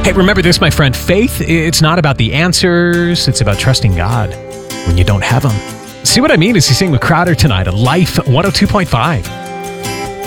Hey, remember this, my friend. Faith, it's not about the answers. It's about trusting God when you don't have them. See what I mean as you sing with Crowder tonight on Life 102.5.